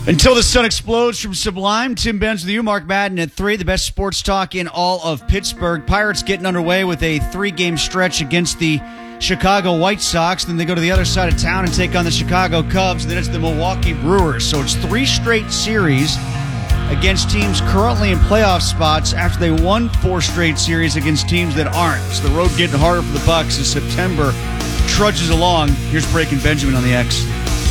Until the sun explodes from Sublime, Tim Benz with you, Mark Madden at 3, the best sports talk in all of Pittsburgh. Pirates getting underway with a 3-game stretch against the Chicago White Sox. Then they go to the other side of town and take on the Chicago Cubs. And then it's the Milwaukee Brewers. So it's 3 straight series against teams currently in playoff spots after they won 4 straight series against teams that aren't. So the road getting harder for the Bucks as September trudges along. Here's Breaking Benjamin on the X.